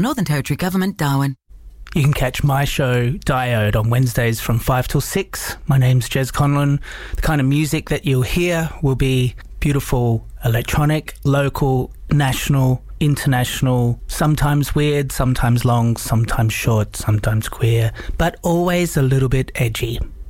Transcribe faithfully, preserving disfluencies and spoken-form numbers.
Northern Territory Government, Darwin. You can catch my show, Diode, on Wednesdays from five till six. My name's Jez Conlon. The kind of music that you'll hear will be beautiful electronic, local, national, international, sometimes weird, sometimes long, sometimes short, sometimes queer, but always a little bit edgy.